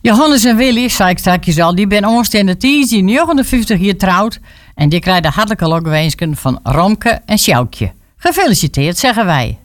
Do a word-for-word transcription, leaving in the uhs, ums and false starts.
Johannes en Willy, zei ik straks al, die ben aanstaande tijdje negenenvijftig jaar trouwd. En die krijgen de hartelijke logwensken van Romke en Sjoukje. Gefeliciteerd, zeggen wij.